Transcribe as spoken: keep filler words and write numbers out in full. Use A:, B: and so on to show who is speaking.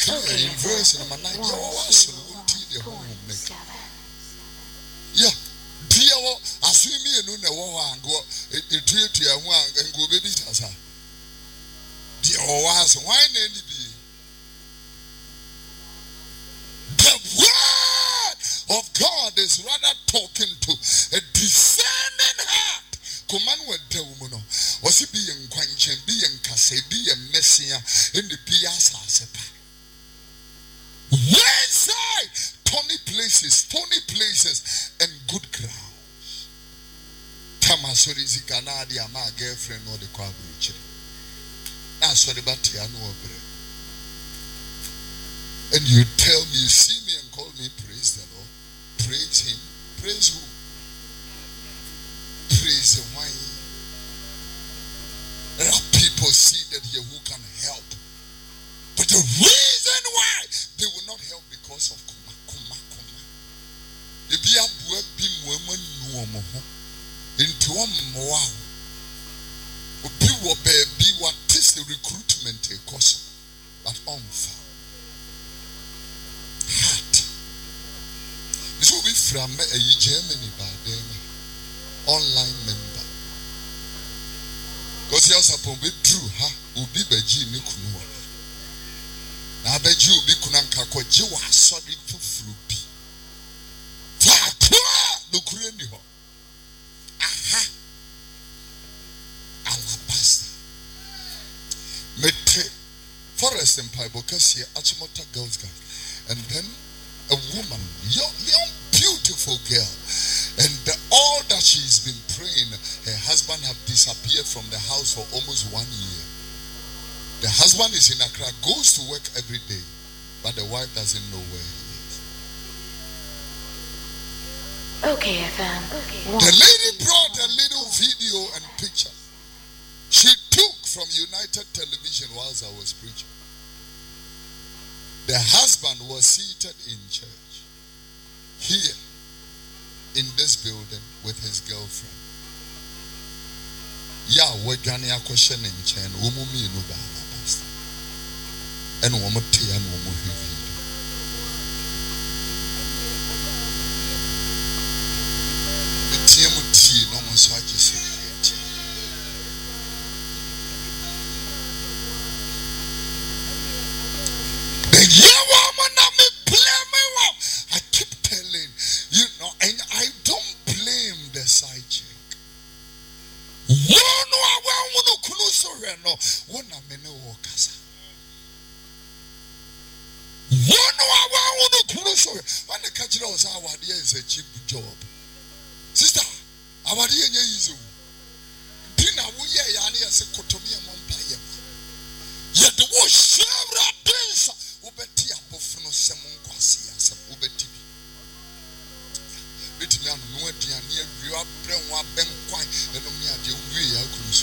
A: Okay. In verse number nine, you also until the home make. Yeah, dear, assume me no ne wo and go it to your one and go baby tasa. Dear was why need be the word of God is rather talking to a discerning heart. Command with the woman was he being quenching, being case, being messiah in the piazza. Wayside, stony places, stony places, and good grounds. Tamasori Zikanadi, my girlfriend, or the quabruch. That's what about Tiano. And you tell me, you see me and call me, praise the Lord. Praise him. Praise who? Praise the wine. There are people see that here who can help. But the reason why they will not help because of kuma, kuma, kuma. If you have be women no more into a wow. Be what be what is the recruitment a cost, but unfair. Heart. This will be from a Germany by them. Online member. Because he also upon be true, ha, will be beji nikunua. Na beji will be kunanka kwa jiwa sorry to fruity. Fakwa no kureni ho. Aha. Alabasta. Mete Forest Empire because here Achimota girls guy. And then a woman, young, young beautiful girl. And the, all that she's been praying, her husband have disappeared from the house for almost one year. The husband is in Accra, goes to work every day, but the wife doesn't know where he is.
B: Okay, F M. Okay.
A: The lady brought a little video and picture. She took from United Television whilst I was preaching. The husband was seated in church here in this building with his girlfriend. Yeah, we're going to question in chain. Umumi no bana pastor. And womuti and womu video. The team no more so I keep telling you know, and I don't blame the side chick. One no kuno no one a mene wakasa. One no kuno when the catcher was our idea is a cheap job. Sister, our idea is dinner we yani as a kotomia mompire. Yet the wash several days ubetia bofno semon kwasi as a ubeti. Let me know what you are near. You are brand one bank quite, and only at your way.